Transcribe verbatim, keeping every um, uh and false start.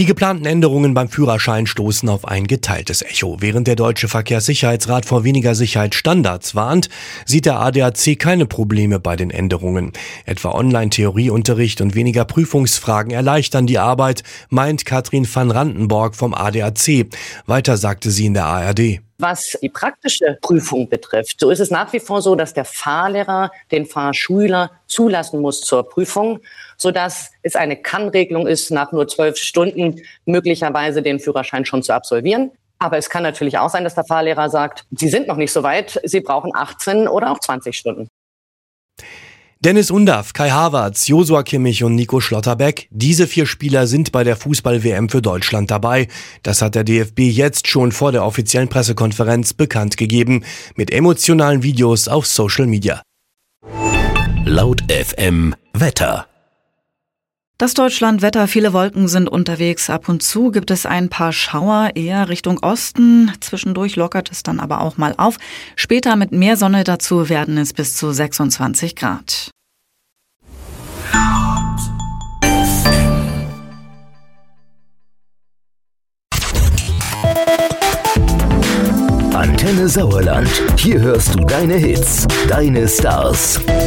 Die geplanten Änderungen beim Führerschein stoßen auf ein geteiltes Echo. Während der Deutsche Verkehrssicherheitsrat vor weniger Sicherheitsstandards warnt, sieht der A D A C keine Probleme bei den Änderungen. Etwa Online-Theorieunterricht und weniger Prüfungsfragen erleichtern die Arbeit, meint Katrin van Randenborg vom A D A C. Weiter sagte sie in der A R D. Was die praktische Prüfung betrifft, so ist es nach wie vor so, dass der Fahrlehrer den Fahrschüler zulassen muss zur Prüfung, sodass es eine Kann-Regelung ist, nach nur zwölf Stunden möglicherweise den Führerschein schon zu absolvieren. Aber es kann natürlich auch sein, dass der Fahrlehrer sagt, Sie sind noch nicht so weit, Sie brauchen achtzehn oder auch zwanzig Stunden. Dennis Undaff, Kai Havertz, Josua Kimmich und Nico Schlotterbeck. Diese vier Spieler sind bei der Fußball-W M für Deutschland dabei. Das hat der D F B jetzt schon vor der offiziellen Pressekonferenz bekannt gegeben. Mit emotionalen Videos auf Social Media. Laut F M Wetter. Das Deutschlandwetter, viele Wolken sind unterwegs. Ab und zu gibt es ein paar Schauer, eher Richtung Osten. Zwischendurch lockert es dann aber auch mal auf. Später mit mehr Sonne dazu werden es bis zu sechsundzwanzig Grad. Antenne Sauerland. Hier hörst du deine Hits, deine Stars.